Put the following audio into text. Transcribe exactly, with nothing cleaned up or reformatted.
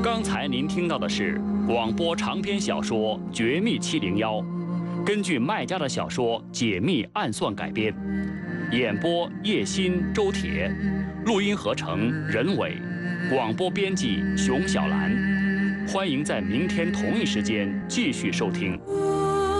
刚才您听到的是广播长篇小说《绝密七零幺》，根据麦家的小说《解密暗算》改编，演播叶欣、周铁，录音合成任伟，广播编辑熊小兰。欢迎在明天同一时间继续收听。